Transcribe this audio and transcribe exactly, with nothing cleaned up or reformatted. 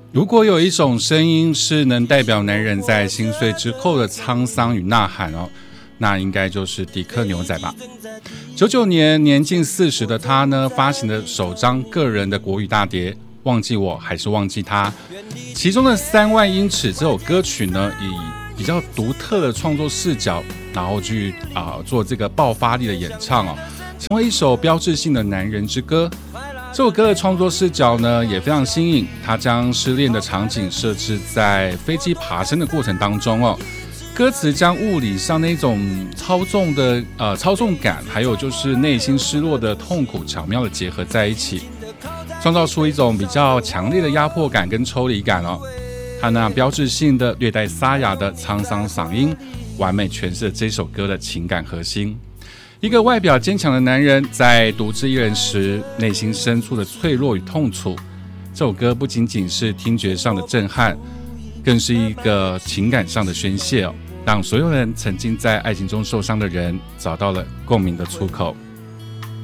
如果有一种声音是能代表男人在心碎之后的沧桑与呐喊哦，那应该就是迪克牛仔吧。九九年年近四十的他呢，发行的首张个人的国语大碟《忘记我还是忘记他》，其中的三万英尺这首歌曲呢，以比较独特的创作视角，然后去啊、呃、做这个爆发力的演唱哦，成为一首标志性的男人之歌。这首歌的创作视角呢也非常新颖，他将失恋的场景设置在飞机爬升的过程当中哦。歌词将物理上那种操纵的呃操纵感，还有就是内心失落的痛苦，巧妙的结合在一起，创造出一种比较强烈的压迫感跟抽离感哦。他那标志性的略带沙哑的沧桑嗓音，完美诠释了这首歌的情感核心。一个外表坚强的男人，在独自一人时，内心深处的脆弱与痛楚。这首歌不仅仅是听觉上的震撼，更是一个情感上的宣泄哦，让所有人曾经在爱情中受伤的人找到了共鸣的出口。